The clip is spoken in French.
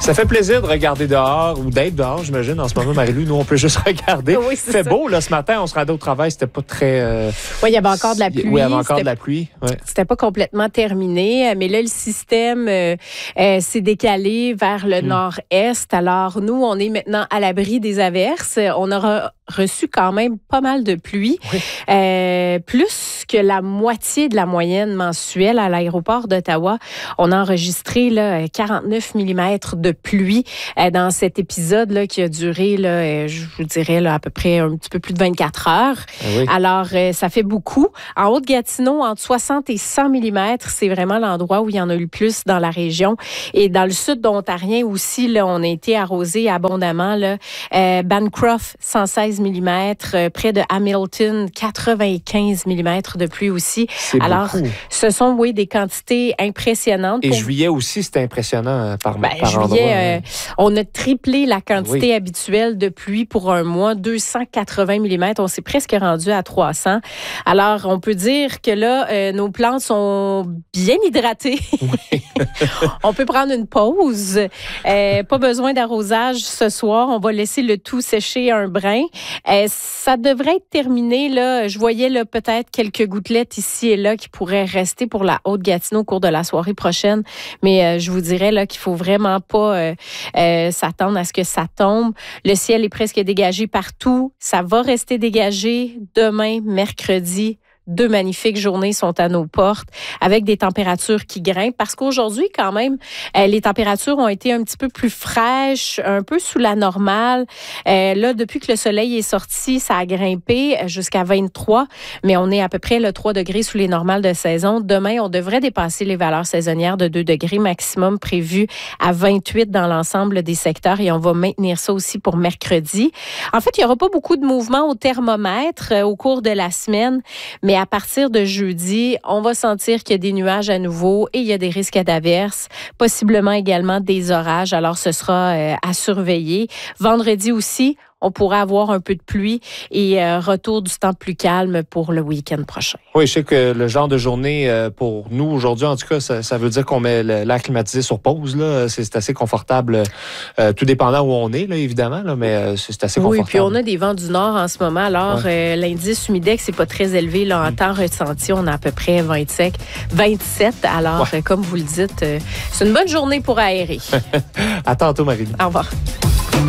Ça fait plaisir de regarder dehors ou d'être dehors, j'imagine. En ce moment, Marie-Lou, nous, on peut juste regarder. Oui, Il fait beau, là, ce matin. On se rendait au travail. C'était pas très... Oui, il y avait encore de la pluie. Oui, il y avait encore de la pluie. Ouais. C'était pas complètement terminé. Mais là, le système s'est décalé vers le nord-est. Alors, nous, on est maintenant à l'abri des averses. On aura reçu quand même pas mal de pluie. Oui. Plus que la moitié de la moyenne mensuelle à l'aéroport d'Ottawa. On a enregistré là, 49 mm de pluie dans cet épisode là, qui a duré, là, je vous dirais, là, à peu près un petit peu plus de 24 heures. Oui. Alors, ça fait beaucoup. En Haute-Gatineau, entre 60 et 100 mm, c'est vraiment l'endroit où il y en a eu le plus dans la région. Et dans le sud d'Ontarien aussi, là, on a été arrosé abondamment. Là. Bancroft, 116 mm. Près de Hamilton, 95 mm de pluie aussi. C'est Alors, beaucoup. ce sont, oui, des quantités impressionnantes. Et juillet aussi, c'était impressionnant par juillet, endroit. on a triplé la quantité habituelle de pluie pour un mois, 280 mm. On s'est presque rendu à 300. Alors, on peut dire que là, nos plantes sont bien hydratées. Oui. On peut prendre une pause. Pas besoin d'arrosage ce soir. On va laisser le tout sécher un brin. Ça devrait être terminé. Là. Je voyais là, peut-être quelques gouttelettes ici et là qui pourraient rester pour la Haute-Gatineau au cours de la soirée prochaine. Mais je vous dirais là, qu'il ne faut vraiment pas s'attendre à ce que ça tombe. Le ciel est presque dégagé partout. Ça va rester dégagé demain, mercredi. 2 magnifiques journées sont à nos portes avec des températures qui grimpent parce qu'aujourd'hui, quand même, les températures ont été un petit peu plus fraîches, un peu sous la normale. Là, depuis que le soleil est sorti, ça a grimpé jusqu'à 23, mais on est à peu près le 3 degrés sous les normales de saison. Demain, on devrait dépasser les valeurs saisonnières de 2 degrés maximum prévues à 28 dans l'ensemble des secteurs et on va maintenir ça aussi pour mercredi. En fait, il n'y aura pas beaucoup de mouvements au thermomètre au cours de la semaine, mais à partir de jeudi, on va sentir qu'il y a des nuages à nouveau et il y a des risques d'averses, possiblement également des orages. Alors, ce sera à surveiller. Vendredi aussi, on pourra avoir un peu de pluie et retour du temps plus calme pour le week-end prochain. Oui, je sais que le genre de journée, pour nous aujourd'hui, en tout cas, ça veut dire qu'on met l'air climatisé sur pause. Là. C'est assez confortable, tout dépendant où on est, là, évidemment, là, mais c'est assez confortable. Oui, puis on a des vents du nord en ce moment. Alors, l'indice humidex n'est pas très élevé. Là, en temps ressenti, on a à peu près 27. Alors, comme vous le dites, c'est une bonne journée pour aérer. À tantôt, Marie. Au revoir.